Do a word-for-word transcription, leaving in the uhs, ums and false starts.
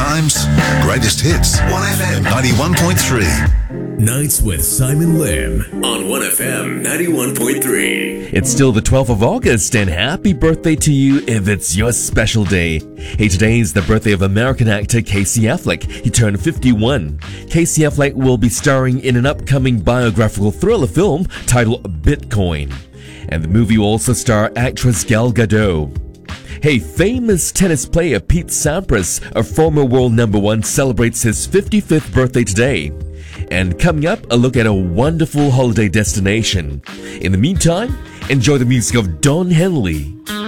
times, greatest hits. one F M ninety-one point three. Nights with Simon Lim on one F M ninety-one point three. It's still the twelfth of August, and happy birthday to you if it's your special day. Hey, today is the birthday of American actor Casey Affleck. He turned fifty-one. Casey Affleck will be starring in an upcoming biographical thriller film titled Bitcoin. And the movie will also star actress Gal Gadot. Hey, famous tennis player Pete Sampras, a former world number one, celebrates his fifty-fifth birthday today. And coming up, a look at a wonderful holiday destination. In the meantime, enjoy the music of Don Henley.